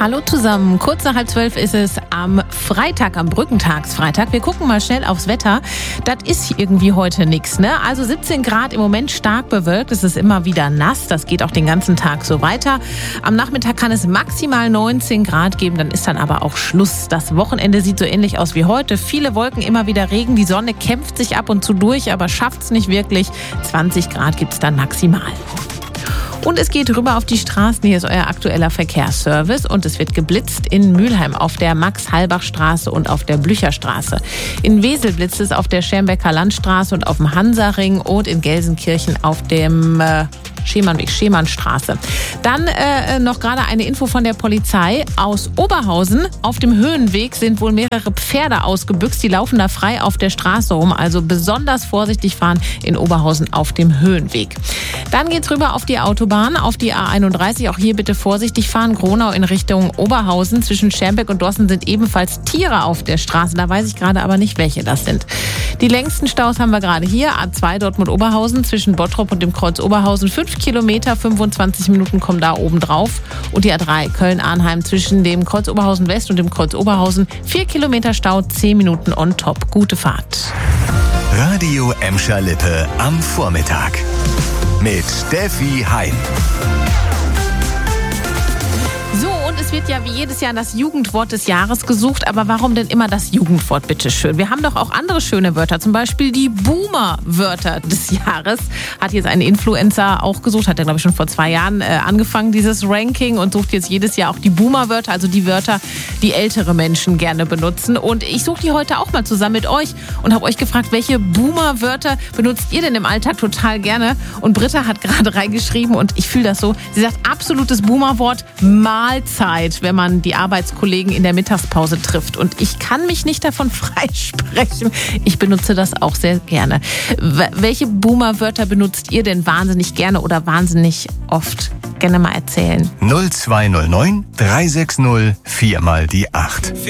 Hallo zusammen. Kurz nach 11:30 ist es am Freitag, am Brückentagsfreitag. Wir gucken mal schnell aufs Wetter. Das ist irgendwie heute nichts, ne? Also 17 Grad, im Moment stark bewölkt. Es ist immer wieder nass. Das geht auch den ganzen Tag so weiter. Am Nachmittag kann es maximal 19 Grad geben. Dann ist dann aber auch Schluss. Das Wochenende sieht so ähnlich aus wie heute. Viele Wolken, immer wieder Regen. Die Sonne kämpft sich ab und zu durch, aber schafft es nicht wirklich. 20 Grad gibt es dann maximal. Und es geht rüber auf die Straßen. Hier ist euer aktueller Verkehrsservice. Und es wird geblitzt in Mülheim auf der Max-Halbach-Straße und auf der Blücherstraße. In Wesel blitzt es auf der Schermbecker Landstraße und auf dem Hansaring und in Gelsenkirchen auf dem Schemannweg, Schemannstraße. Dann noch gerade eine Info von der Polizei aus Oberhausen. Auf dem Höhenweg sind wohl mehrere Pferde ausgebüxt. Die laufen da frei auf der Straße rum. Also besonders vorsichtig fahren in Oberhausen auf dem Höhenweg. Dann geht's rüber auf die Autobahn, auf die A31. Auch hier bitte vorsichtig fahren. Gronau in Richtung Oberhausen. Zwischen Schermbeck und Dossen sind ebenfalls Tiere auf der Straße. Da weiß ich gerade aber nicht, welche das sind. Die längsten Staus haben wir gerade hier. A2 Dortmund-Oberhausen zwischen Bottrop und dem Kreuz Oberhausen. 5 Kilometer, 25 Minuten kommen da oben drauf. Und die A3 Köln-Arnheim zwischen dem Kreuz Oberhausen West und dem Kreuz Oberhausen. 4 Kilometer Stau, 10 Minuten on top. Gute Fahrt. Radio Emscher-Lippe am Vormittag. Mit Steffi Hein. So, und es wird ja wie jedes Jahr das Jugendwort des Jahres gesucht. Aber warum denn immer das Jugendwort, bitteschön? Wir haben doch auch andere schöne Wörter. Zum Beispiel die Boomer-Wörter des Jahres. Hat jetzt ein Influencer auch gesucht. Hat er, glaube ich, schon vor 2 Jahren angefangen, dieses Ranking. Und sucht jetzt jedes Jahr auch die Boomer-Wörter. Also die Wörter, die ältere Menschen gerne benutzen. Und ich suche die heute auch mal zusammen mit euch. Und habe euch gefragt, welche Boomer-Wörter benutzt ihr denn im Alltag total gerne? Und Britta hat gerade reingeschrieben. Und ich fühle das so. Sie sagt, absolutes Boomer-Wort, Mahlzeit, wenn man die Arbeitskollegen in der Mittagspause trifft. Und ich kann mich nicht davon freisprechen. Ich benutze das auch sehr gerne. Welche Boomer-Wörter benutzt ihr denn wahnsinnig gerne oder wahnsinnig oft? Gerne mal erzählen. 0209 360 4 mal die 8.